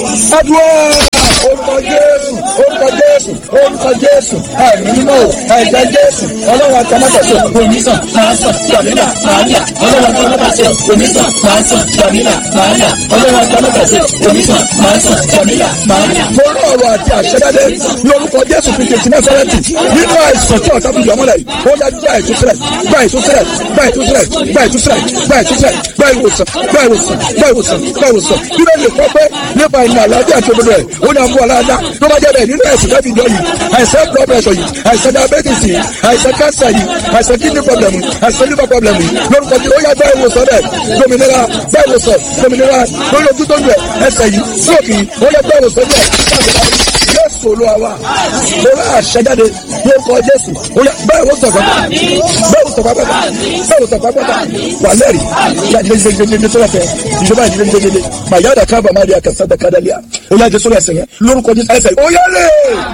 Àdúrà orúkọ Jésù, orúkọ Jésù, orúkọ Jésù, ẹ̀mí mímọ́, ẹ̀jẹ̀ Jésù, ọlọ́run àtàmátàsẹ̀, onísàn, máa sàn, gbàmílà, máa yà, ọlọ́run àtàmátàsẹ̀, onísàn, máa sàn, gbàmílà, máa yà, ọlọ́run àtàmátàsẹ̀, onísàn, máa sàn, gbàmílà, máa yà. Mo rán ọ̀rọ̀ àti àṣẹ́dáde lórúkọ Jésù Kristi ti Násárẹ́tì nínú àìsàn tí ọ̀tá fi yọ ọmọlẹ̀ yìí. Ó yá gba ìtúsílẹ̀, gba ìtúsílẹ̀, gba ìtúsílẹ̀, gba ìtúsílẹ̀, gba ìtúsílẹ̀, gba ìwòsàn, gba ìwòsàn, gba ìwòsàn, gba ìwòsàn. Bí wọ́n lè kọ́ pé nípa ìmọ̀ àlàáfíà àti òdodo rẹ̀, ó ní àbúrò aláàdá tó bá jẹ́ bẹ́ẹ̀ nínú ẹ̀sìn láti jọ yìí. Àìsàn blood pressure yìí, àìsàn diabetes yìí, àìsàn cancer yìí, àìsàn kidney problem yìí, àìsàn liver problem yìí. Lórúkọ tí ó yá gba ìwòsàn rẹ̀, dominira, gba ìwòsàn, dominira, lórí ojú tó ń lẹ̀ ẹsẹ̀ yìí, sóòkì yìí, ó yá gba ìwòsàn rẹ̀. Jésù Olúwa wa, mo rà àṣẹjáde lórúkọ Jésù, ó yá bẹ́ẹ̀ wò sọ̀kọ́, bẹ́ẹ̀ wò sọ̀kọ́ pẹ́ta, bẹ́ẹ̀ wò sọ̀kọ́ pẹ́ta, wà lẹ́rìí, ìyá jẹjẹjẹjẹjẹ tó lọ́fẹ̀ẹ́, ìjọba jẹjẹjẹjẹjẹ, màyà dà kábà má di àkàsádà kádàlíà, ó yá Jésù ẹsẹ̀ yẹn, lórúkọ Jésù ẹsẹ̀ yẹn, ó yá lè,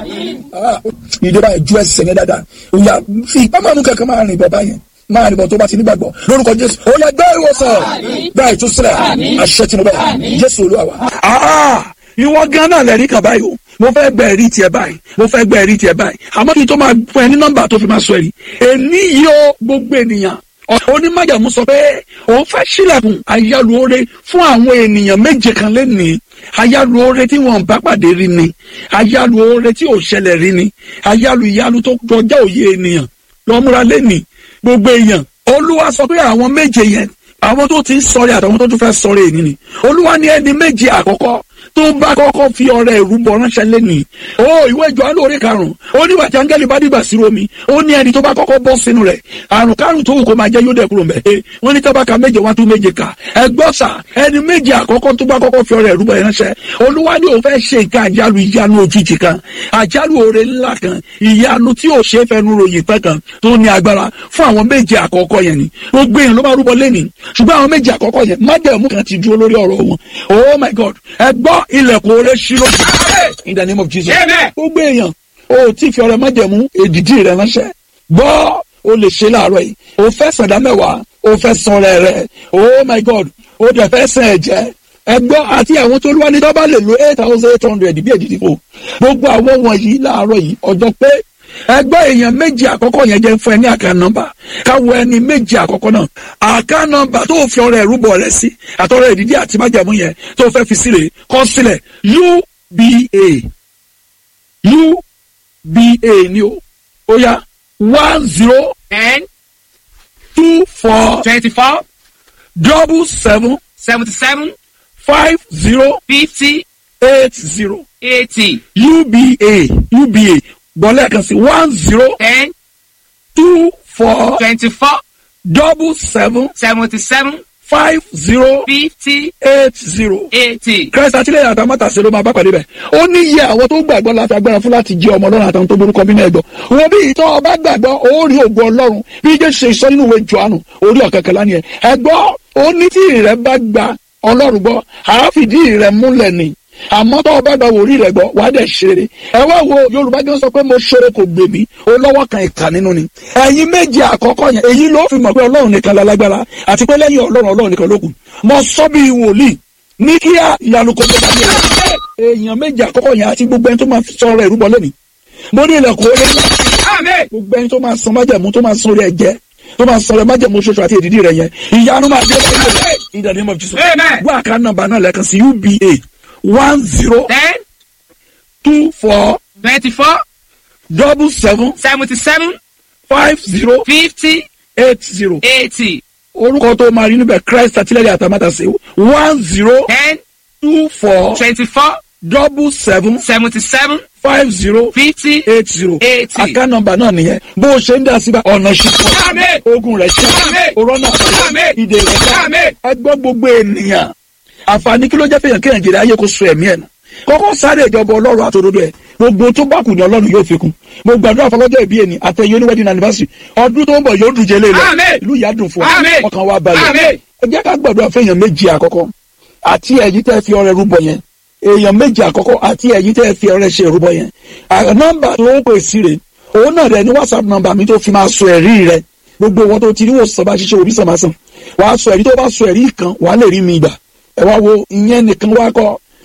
ìjọba ìjú ẹsẹ̀ yẹn dáadáa, ó yá fi ìpamọ́ kankan máa rìn bọ̀ báyẹn. Máa nìbọn tó bá ti nígbàgbọ́ lórúkọ Jésù ó yá gbá ìwòsàn gbá ìtúsílẹ̀ àṣẹ tí mo bẹ̀ Jésù Olúwa wa. Ìwọ gan náà lẹ́rìí kan báyìí o mo fẹ́ gbẹ ẹ̀rí tiẹ̀ báyìí mo fẹ́ gbẹ ẹ̀rí tiẹ̀ báyìí àmọ́ kí n tó máa fún ẹ ní nọ́mbà tó fi máa sọ ẹ̀rí èní yìí ó gbogbo ènìyàn onímájàmú sọ pé òun fẹ́ sílẹ̀kùn ayálùore fún àwọn ènìyàn méje kan lẹ́nìí ayálùore tí wọ́n bá pàdé rí ni ayálùore tí ò ṣẹlẹ̀ rí ni ìyálù tó kọjá òye ènìyàn lọ́múra lẹ́nìí gbogbo èèyàn Olúwa sọ pé àwọn méje yẹn àwọn tó ti ń sọ̀rẹ́ àtàwọn tó tún fẹ́ sọ̀rẹ́ èyí ni Olúwa ní ẹni méje àkọ́kọ́ tó bá kọ́kọ́ fi ọrẹ ìrúbọ ránṣẹ́ lẹ́nìí ìwé Jòhánù orí 5 ó ní wàtí áńgẹ́lì bá dìgbà sí omi ó ní ẹni tó bá kọ́kọ́ bọ́ sínú rẹ̀ àrùn kárùn tó wù kó máa jẹ́ yóò dẹ̀ kúrò mbẹ̀ wọ́n ní tábàkà méje wá tún méje kà ẹgbọ́sà ẹni méje àkọ́kọ́ tó bá kọ́kọ́ fi ọrẹ ìrúbọ ránṣẹ́ Olúwa ní òun fẹ́ ṣe nǹkan àjálù ìyanu òjijì kan àjálù oore ńlá kan ìyanu tí ò ṣe é fẹnu ròyìn pẹ́ kan tó ní agbára fún àwọn méje àkọ́kọ́ yẹn ni gbogbo èèyàn ló máa rúbọ lẹ́nìí ṣùgbọ́n àwọn méje àkọ́kọ́ yẹn májẹ̀mú kan ti dúró lórí ọ̀rọ̀ wọn oh my God ẹ gbọ́ ilẹ̀kùn oore ṣírò in the name of Jesus gbogbo èèyàn o ti fi ọrẹ májẹ̀mú èdìdí rẹ ránṣẹ́ gbọ́ o lè ṣe láàárọ̀ yìí o fẹ́ sàdá mẹ́wàá o fẹ́ san rẹ̀ rẹ̀ oh my God o dẹ̀ fẹ́ sàn ẹ̀jẹ̀ ẹgbọ́ àti àwọn tó lúwa ní tó bá lè lo 8,800 bí èdìdí fò gbogbo àwọn wọ̀nyí láàárọ̀ yìí ọjọ́ pé ẹgbẹ́ èèyàn méjì àkọ́kọ́ yẹn jẹ́ fún ẹ ní àká nọ́mbà káwọ ẹni méjì àkọ́kọ́ náà àká nọ́mbà tó fi ọrẹ ìrúbọ rẹ sí àtọrẹ ìdídí àti májàmú yẹn tó fẹ́ fi sílẹ̀ kọ sílẹ̀ UBA ni ó yá 10 24 24 77 50 80 UBA bọ́lẹ̀ kan sí 10 24 77 50 80. Christ àtìlẹ́yìn àtàmátà ṣe ló máa bá pàdé bẹ̀. Ó ní iye àwọn tó gbàgbọ́ láti agbára fún láti jẹ́ ọmọ Ọlọ́run àtàwọn tó borúkọ bí náà gbọ́. Wọ́n bí ìtọ́ ọba gbàgbọ́ ó rí ògo Ọlọ́run bí Jésù ṣe sọ nínú ìwé Jòhánù orí ọ̀kẹ́kẹ́lá ni ẹ̀. Ẹ̀gbọ́ ó ní tí ìrẹ́ bá gba Ọlọ́run gbọ́ àáfìdí ìrẹ́ múlẹ̀ ni. Àmọ́ tó bá gba wòrí rẹ̀ gbọ́ wàá dẹ̀ ṣeré ẹ wá wo Yorùbá gan sọ pé mo ṣeré kò gbè mí ó lọ́wọ́ kan ìkà nínú ni ẹ̀yin méje àkọ́kọ́ yẹn èyí ló fi mọ̀ pé Ọlọ́run nìkan lálágbára àti pé lẹ́yìn Ọlọ́run nìkan ló kù mo sọ bí wòlíì ní kíá ìyanu kò tó bá yẹ èèyàn méje àkọ́kọ́ yẹn àti gbogbo ẹni tó máa sọ ọ̀rọ̀ ìrúbọ lẹ́nìí mo ní ilẹ̀kùn orí gbogbo ẹni tó máa san májẹ̀mú tó máa san orí ẹ̀jẹ̀ tó máa sọ̀rọ̀ májẹ̀mú ṣoṣo àti èdìdí rẹ̀ yẹn ìyanu máa dé in the name of Jesus wọ́n àká nọ́mbà náà lẹ́ẹ̀kan sí UBA 10 24 77 50 80. Orúkọ tó máa rí níbẹ̀ Christ àtìlẹ́yìn àtàmátà sí 10 24 77 50 80. Àká nọ́mbà náà nìyẹn bó o ṣe ń dá síbà ọ̀nà ṣùkọ́ ogun rẹ̀ ṣe òrọ́nà ìdè rẹ̀ ṣe ẹgbọ́n gbogbo ènìyàn àǹfààní kí ló jẹ́ fẹ́yàn kéèyàn jèrè ayé kó so ẹ̀mí ẹ̀ nù kọ́kọ́ sáré ìjọba Ọlọ́run àtòdodo ẹ̀ gbogbo tó bá kù ní Ọlọ́run yóò fi kún mo gbàdúrà fọlọ́jọ́ ìbí ẹni àtẹ̀yẹ ní wedding anniversary ọdún tó ń bọ̀ yóò dùn jẹ́lé lọ ìlú ìyá dùn fún wa ọkàn wa balẹ̀ ẹ jẹ́ ká gbàdúrà fẹ́yàn méjì àkọ́kọ́ àti ẹ̀yin tẹ́ fi ọrẹ rúbọ yẹn èèyàn méjì àkọ́kọ́ àti ẹ̀yin tẹ́ fi ọrẹ ṣe rúbọ yẹn nọ́mbà tó ń pè sí rè òun náà rẹ ní WhatsApp nọ́mbà mi tó fi máa sọ ẹ̀rí rẹ gbogbo wọn tó ti rí wòsàn bá ṣiṣẹ́ òbí sàmásàn wàá sọ ẹ̀rí tó bá sọ ẹ̀rí kan wàá lè rí mi gbà ẹ wá wo ìyẹn nìkan wá kọ́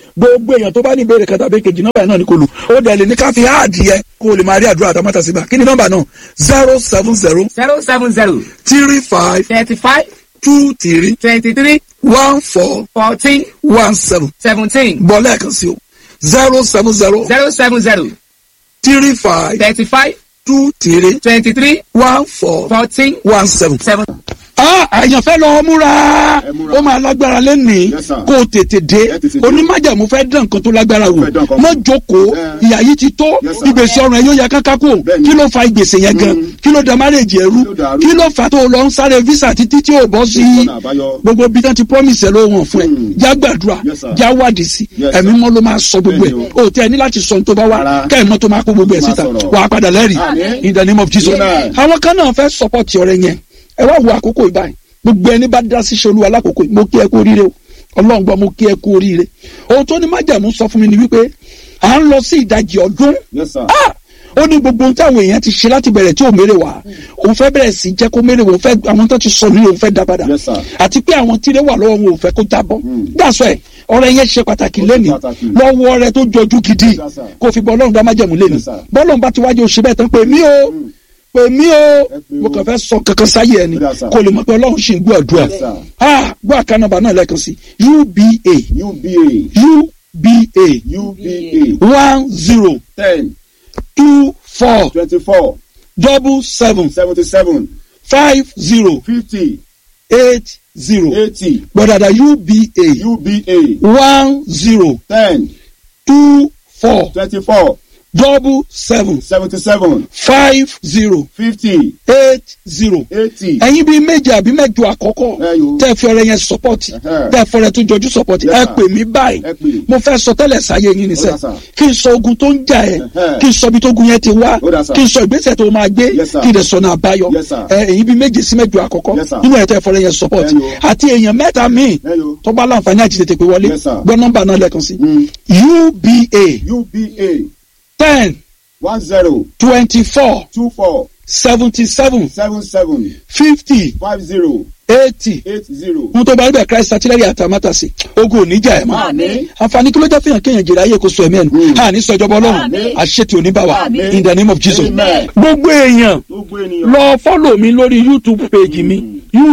gbogbo èèyàn tó bá ní ìbéèrè kan tàbí kejì nọ́mbà náà ní kò lù ó dẹ̀ lè ní ká fi áàdì yẹ kó o lè máa rí àdúrà àtàmátà síbà kí ni nọ́mbà náà 070 070 35 35 23 23 14 14 17 17 bọ́ lẹ́ẹ̀kan sí o 070 070 35 35 23 23 14 14 17. 7. Àyàn fẹ́ lọ múra ó máa lágbára lẹ́nìí kó o tètè dé onímájàmú fẹ́ dán nǹkan tó lágbára wò mọ́ jókòó ìyà yìí ti tó ìgbésẹ̀ ọ̀run ẹ̀ yóò ya káká kó kí ló fa ìgbésẹ̀ yẹn gan kí ló da márèjì ẹ̀rú kí ló fa tó lọ ń sáré visa títí tí ò bọ́ sí gbogbo bí wọ́n ti promise ẹ̀ ló wọ̀n fún ẹ̀ já gbàdúrà já wádìí sí ẹ̀mí mọ́ ló máa sọ gbogbo ẹ̀ o tẹ́ ẹ ní láti sọ tó bá wá kẹ́ẹ̀mọ́ tó máa kó gbogbo ẹ̀ síta wàá padà lẹ́rìí in the name of Jesus. Àwọn kan náà fẹ́ support ọ̀rẹ́ yẹn ẹ wá wo àkókò ìbáyìí gbogbo ẹni bá dá sí ṣolú alákòókò mo kí ẹ kú oríire o Ọlọ́run gbọ́ mo kí ẹ kú oríire ohun tó ní májàmú sọ fún mi ni wípé à ń lọ sí ìdajì ọdún ó ní gbogbo ohun táwọn èèyàn ti ṣe láti bẹ̀rẹ̀ tí ò mérè wá òun fẹ́ bẹ̀rẹ̀ sí jẹ́ kó mérè wò fẹ́ àwọn tó ti sọ nílé òun fẹ́ dá padà àti pé àwọn tíre wà lọ́wọ́ wọn ò fẹ́ kó jábọ́ dáṣọ ẹ̀ ọ̀rẹ́ yẹn ṣe pàtàkì lẹ́nìí lọ́wọ́ rẹ tó jọjú gidi kó fi bọ́ Ọlọ́run dá májàmú lẹ́nìí bọ́lọ́run bá ti wájú òṣè bẹ́ẹ̀ tán pé mí o mo kàn fẹ́ sọ kankan sáyé ẹni kò lè mọ̀ pé Ọlọ́run ṣì ń gbọ́ àdúrà gbọ́ àkànnàbà náà lẹ́ẹ̀kan sí UBA 10 24 77 50 80 gbọ́dọ̀dà UBA 10 24 77 50 80 ẹ̀yin bíi méje àbí mẹ́jọ àkọ́kọ́ tẹ́ fi ọ̀rẹ́ yẹn support tẹ́ fọ̀rẹ́ tó jọjú support ẹ pè mí báyìí mo fẹ́ sọ tẹ́lẹ̀ sáyé yín níṣẹ́ kí n sọ ogun tó ń jà ẹ́ kí n sọ ibi tó ogun yẹn ti wá kí n sọ ìgbésẹ̀ tó máa gbé kí n lè sọ náà àbáyọ ẹ̀yin bíi méje sí mẹ́jọ àkọ́kọ́ nínú ẹ̀ tẹ́ fọ̀rẹ́ yẹn support àti èèyàn mẹ́ta míì tó bá láǹfààní àti tètè pé wọlé gbọ́ nọ́mbà náà lẹ́ẹ̀kan sí UBA 10 24 77 50 80 ohun tó bá rí bẹ́ẹ̀ Christ artillery àtàmátàsí ogun oníjà ẹ̀ mọ́ àǹfààní kí ló jẹ́ fihàn kéèyàn jèrè ayé kò sọ ẹ̀mí ẹ̀nu àní sọjọba Ọlọ́run àṣetì oníbàwà in the name of Jesus. Gbogbo èèyàn lọ fọ́lọ̀ mi lórí YouTube page mi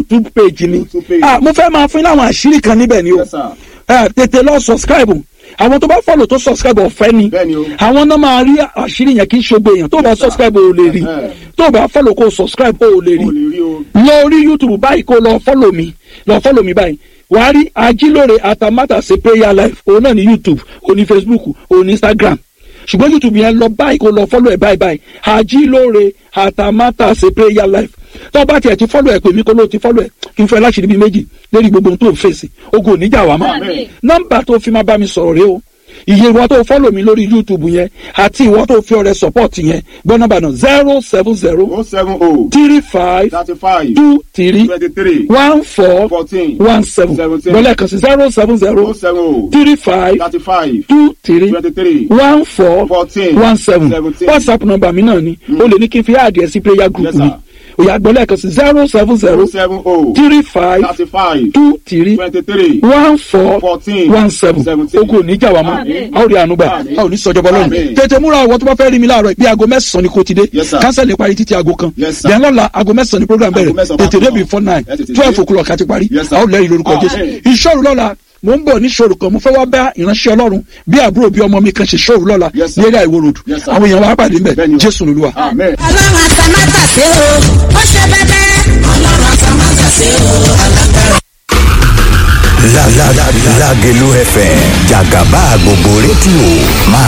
mo fẹ́ máa fún láwọn àṣírí kan níbẹ̀ ni o tètè lọ subscribe àwọn tó bá follow tó subscribe ọ̀fẹ́ ni àwọn náà máa rí àṣírí yẹn kí n ṣogbo èèyàn tó bá subscribe ò lè rí tó bá follow kó subscribe ò lè rí lórí YouTube báyìí kó lọ follow mi báyìí wàá rí Ajílóore Àtàmátàsé prayer life òun náà ní YouTube òun ní Facebook òun ní Instagram ṣùgbọ́n YouTube yẹn lọ báyìí kó lọ follow ẹ̀ báyìí Ajílóore Àtàmátàsé prayer life tó bá tiẹ̀ ti follow ẹ̀ pè mí kó ló ti follow ẹ̀ kí n fẹ́ láṣìírí bíi méjì lórí gbogbo ohun tó ń fèsì ogun oníjà wà mọ́ nọ́mbà tó fi máa bá mi sọ̀rọ̀ rẹ o iye ìwọ tó follow mi lórí YouTube yẹn àti ìwọ tó fi ọrẹ support yẹn gbọ́ nọ́mbà náà 070 35 23 14 17 bọ́lá ẹ̀kan sí 070 35 23 14 17 WhatsApp nọ́mbà mi náà ni o lè ní kí n fi àdìẹ sí prayer group mi òyà gbọ́lẹ̀ kan sí 070 35 23 14 17 ogun oníjà wa mọ́ a ó rí àánú gbà a ò ní sọjọbọ lọ́rùn tètè múra ọwọ́ tó bá fẹ́ rí mi láàárọ̀ bí aago 9 ni kò ti dé kánsẹ̀lì parí títí aago 1 yẹn lọ́la aago 9 ni program bẹ̀rẹ̀ tètè dé before 9 12 o'clock àti parí a ó lẹ́rìí lórúkọ Jésù ìṣòro lọ́la mo ń bọ̀ ní ṣòro kan mo fẹ́ wá bá ìránṣẹ́ Ọlọ́run bí àbúrò bí ọmọ mi kan ṣe ṣòro lọ́la ní eré Ìwó road àwọn èèyàn wa pàdé ńbẹ̀ Jésù lolúwa. Ọlọ́run Àtàmátàsé o ó ṣe bẹ́bẹ́ Ọlọ́run Àtàmátàsé o alágbára. Lágelú FM jàgàbá gbogbo rédíò máa